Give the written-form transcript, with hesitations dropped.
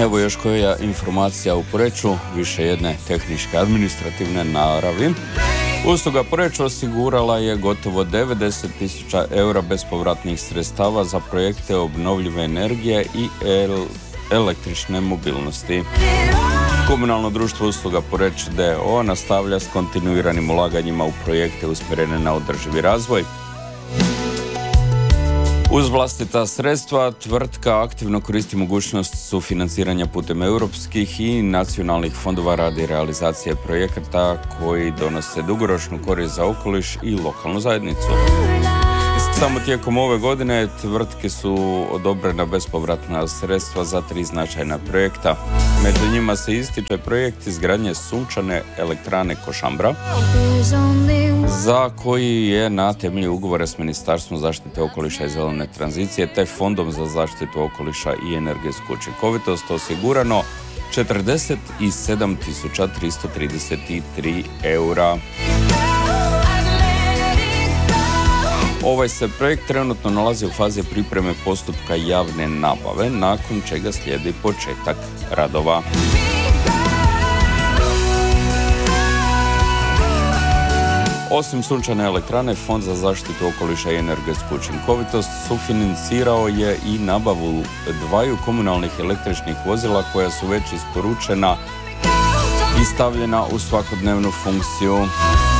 Evo još koja informacija u Poreču, više jedne tehničke administrativne naravi. Usluga Poreč osigurala je gotovo 90.000 eura bespovratnih sredstava za projekte obnovljive energije i električne mobilnosti. Komunalno društvo usluga Poreč d.o.o. nastavlja s kontinuiranim ulaganjima u projekte usmjerene na održivi razvoj. Uz vlastita sredstva, tvrtka aktivno koristi mogućnost sufinanciranja putem europskih i nacionalnih fondova radi realizacije projekata koji donose dugoročnu korist za okoliš i lokalnu zajednicu. Samo tijekom ove godine tvrtke su odobrena bespovratna sredstva za 3 značajna projekta. Među njima se ističe projekt izgradnje sunčane elektrane Košambra, za koji je na temelju ugovora s Ministarstvom zaštite okoliša i zelene tranzicije te Fondom za zaštitu okoliša i energetsku učinkovitost osigurano 47.333 eura. Ovaj se projekt trenutno nalazi u fazi pripreme postupka javne nabave, nakon čega slijedi početak radova. Osim sunčane elektrane, Fond za zaštitu okoliša i energetsku učinkovitost sufinancirao je i nabavu 2 komunalnih električnih vozila koja su već isporučena i stavljena u svakodnevnu funkciju.